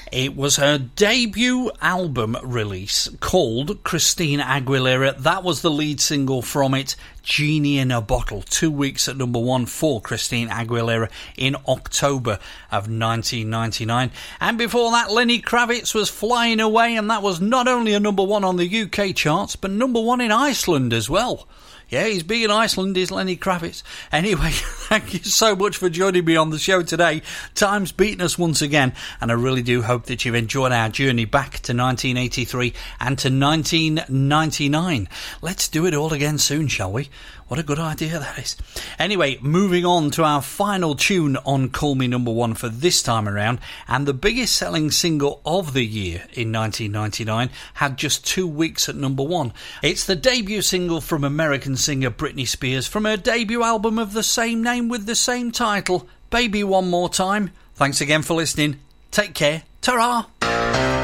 It was her debut album release called Christina Aguilera. That was the lead single from it, Genie in a Bottle. 2 weeks at number one for Christina Aguilera in October of 1999. And before that, Lenny Kravitz was Flying Away, and that was not only a number one on the UK charts, but number one in Iceland as well. Yeah, he's big in Iceland, is Lenny Kravitz. Anyway, thank you so much for joining me on the show today. Time's beaten us once again, and I really do hope that you've enjoyed our journey back to 1983 and to 1999. Let's do it all again soon, shall we? What a good idea that is. Anyway, moving on to our final tune on Call Me Number One for this time around, and the biggest selling single of the year in 1999 had just 2 weeks at number one. It's the debut single from American singer Britney Spears from her debut album of the same name with the same title, Baby One More Time. Thanks again for listening. Take care. Ta-ra!